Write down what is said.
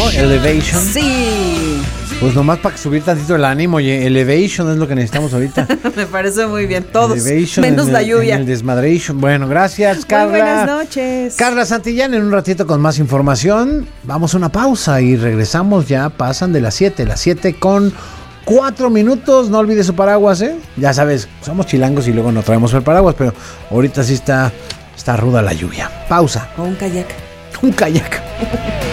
Elevation. Sí. Pues nomás para subir tantito el ánimo, oye, Elevation es lo que necesitamos ahorita. Me parece muy bien, todos, Elevation menos la lluvia. el Desmadration. Bueno, gracias, Carla. Muy buenas noches. Carla Santillán, en un ratito con más información. Vamos a una pausa y regresamos, ya pasan de las 7 con 4 minutos. No olvides su paraguas, ¿eh? Ya sabes, somos chilangos y luego no traemos el paraguas, pero ahorita sí está ruda la lluvia. Pausa. O un kayak. Un kayak.